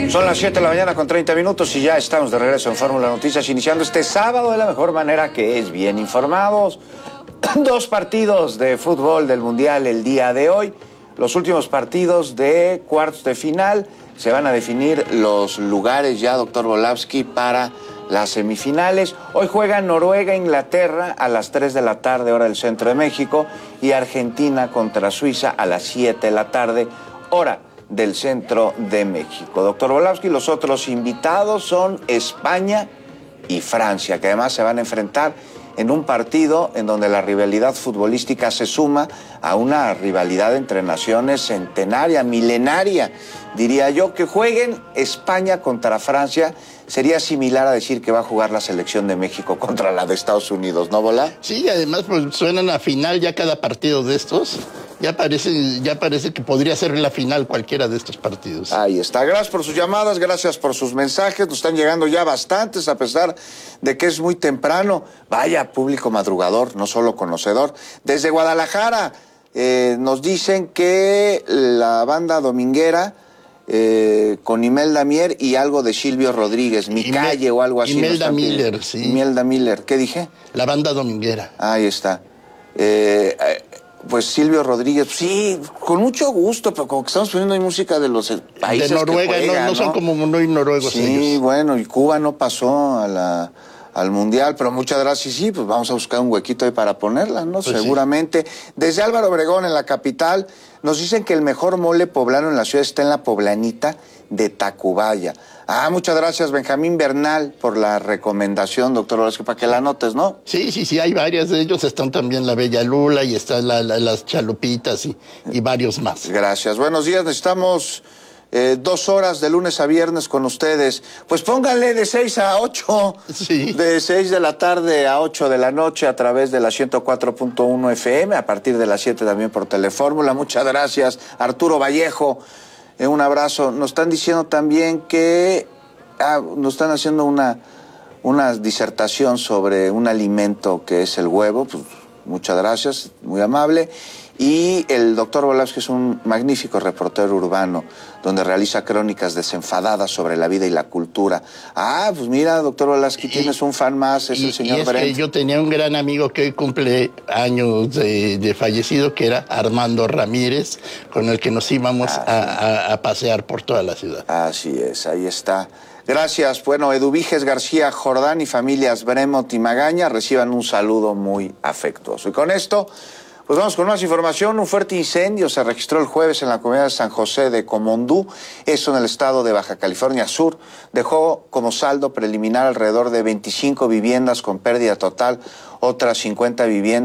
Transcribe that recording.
Son las 7 de la mañana con 30 minutos y ya estamos de regreso en Fórmula Noticias, iniciando este sábado de la mejor manera, que es bien informados. Dos partidos de fútbol del Mundial el día de hoy. Los últimos partidos de cuartos de final. Se van a definir los lugares ya, doctor Volavsky, para las semifinales. Hoy juegan Noruega-Inglaterra a las 3 de la tarde, hora del centro de México, y Argentina contra Suiza a las 7 de la tarde, hora del centro de México. Doctor Volavsky, los otros invitados son España y Francia, que además se van a enfrentar en un partido en donde la rivalidad futbolística se suma a una rivalidad entre naciones centenaria, milenaria. Diría yo, que jueguen España contra Francia sería similar a decir que va a jugar la selección de México contra la de Estados Unidos, ¿no, Volá? Sí, además pues suenan a final ya cada partido de estos. Ya parece que podría ser la final cualquiera de estos partidos. Ahí está. Gracias por sus llamadas, gracias por sus mensajes. Nos están llegando ya bastantes, a pesar de que es muy temprano. Vaya público madrugador, no solo conocedor. Desde Guadalajara nos dicen que la banda dominguera con Imelda Mier y algo de Silvio Rodríguez, Mi Calle o algo así. Imelda Miller, sí. Imelda Miller, ¿qué dije? La banda dominguera. Ahí está. Pues Silvio Rodríguez, sí, con mucho gusto, pero como que estamos poniendo ahí música de los países de Noruega, que juegan, no son como muy noruegos sí, ellos. Sí, bueno, y Cuba no pasó al Mundial, pero muchas gracias, sí, pues vamos a buscar un huequito ahí para ponerla, ¿no? Pues seguramente. Sí. Desde Álvaro Obregón, en la capital, nos dicen que el mejor mole poblano en la ciudad está en la poblanita de Tacubaya. Muchas gracias, Benjamín Bernal, por la recomendación, doctor Volavsky, para que la anotes, ¿no? Sí, hay varias de ellos. Están también la Bella Lula y están las Chalupitas y varios más. Gracias. Buenos días, necesitamos 2 horas de lunes a viernes con ustedes. Pues pónganle de 6 a 8, sí. De 6 de la tarde a 8 de la noche a través de la 104.1 FM, a partir de las 7 también por Telefórmula. Muchas gracias, Arturo Vallejo. Un abrazo. Nos están diciendo también que nos están haciendo una disertación sobre un alimento que es el huevo. Pues, muchas gracias, muy amable. Y el doctor Volavsky es un magnífico reportero urbano, donde realiza crónicas desenfadadas sobre la vida y la cultura. Pues mira, doctor Volavsky, tienes un fan más, es el señor Brent. Que yo tenía un gran amigo que hoy cumple años de fallecido, que era Armando Ramírez, con el que nos íbamos a pasear por toda la ciudad. Así es, ahí está. Gracias. Bueno, Eduviges García Jordán y familias Bremont y Magaña reciban un saludo muy afectuoso. Y con esto, pues vamos con más información. Un fuerte incendio se registró el jueves en la comunidad de San José de Comondú, eso en el estado de Baja California Sur. Dejó como saldo preliminar alrededor de 25 viviendas con pérdida total, otras 50 viviendas